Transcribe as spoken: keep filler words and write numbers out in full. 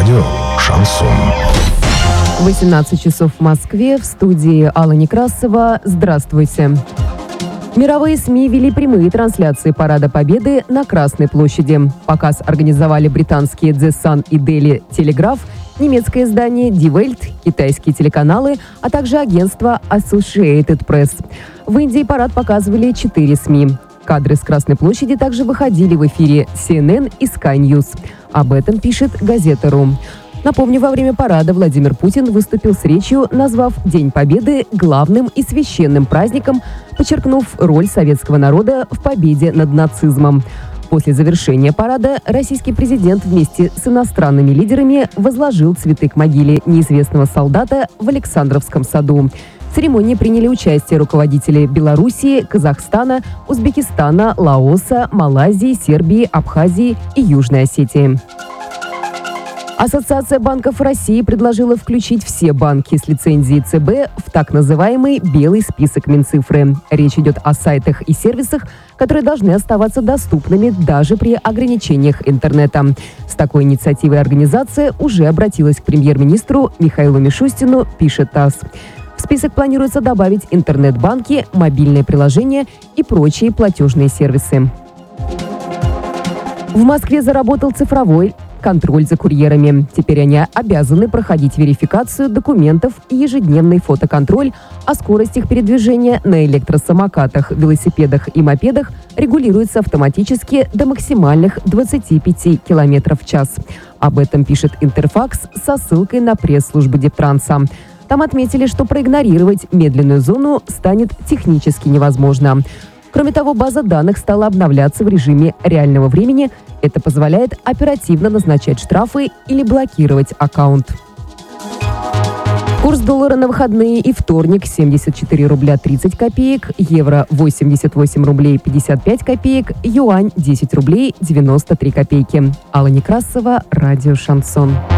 Радио «Шансон». восемнадцать часов в Москве. В студии Алла Некрасова. Здравствуйте. Мировые СМИ вели прямые трансляции Парада Победы на Красной площади. Показ организовали британские The Sun и Daily Telegraph, немецкое издание Die Welt, китайские телеканалы, а также агентство Associated Press. В Индии парад показывали четыре СМИ. Кадры с Красной площади также выходили в эфире си эн эн и Sky News. Об этом пишет газета.ру. Напомню, во время парада Владимир Путин выступил с речью, назвав День Победы главным и священным праздником, подчеркнув роль советского народа в победе над нацизмом. После завершения парада российский президент вместе с иностранными лидерами возложил цветы к могиле неизвестного солдата в Александровском саду. В церемонии приняли участие руководители Белоруссии, Казахстана, Узбекистана, Лаоса, Малайзии, Сербии, Абхазии и Южной Осетии. Ассоциация банков России предложила включить все банки с лицензией ЦБ в так называемый «белый список Минцифры». Речь идет о сайтах и сервисах, которые должны оставаться доступными даже при ограничениях интернета. С такой инициативой организация уже обратилась к премьер-министру Михаилу Мишустину, пишет ТАСС. В список планируется добавить интернет-банки, мобильные приложения и прочие платежные сервисы. В Москве заработал цифровой контроль за курьерами. Теперь они обязаны проходить верификацию документов и ежедневный фотоконтроль, а скорость их передвижения на электросамокатах, велосипедах и мопедах регулируется автоматически до максимальных двадцати пяти километров в час. Об этом пишет Интерфакс со ссылкой на пресс-службу Дептранса. Там отметили, что проигнорировать медленную зону станет технически невозможно. Кроме того, база данных стала обновляться в режиме реального времени. Это позволяет оперативно назначать штрафы или блокировать аккаунт. Курс доллара на выходные и вторник: семьдесят четыре рубля тридцать копеек, евро восемьдесят восемь рублей пятьдесят пять копеек, юань десять рублей девяносто три копейки. Алла Некрасова, радио «Шансон».